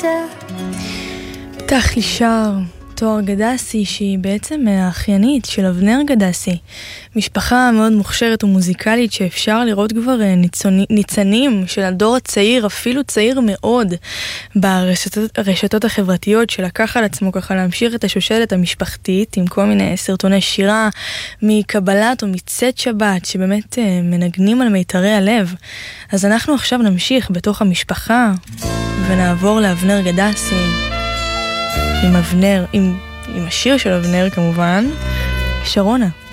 פתח לי שר תואר גדסי, שהיא בעצם האחיינית של אבנר גדסי. משפחה מאוד מוכשרת ומוזיקלית שאפשר לראות כבר ניצנים של הדור הצעיר, אפילו צעיר מאוד, ברשתות החברתיות, שלקח על עצמו ככה להמשיך את השושלת המשפחתית עם כל מיני סרטוני שירה מקבלת או מצאת שבת שבאמת מנגנים על מיתרי הלב. אז אנחנו עכשיו נמשיך בתוך המשפחה ונעבור לאבנר גדסי עם אבנר, עם השיר של אבנר כמובן, שרונה.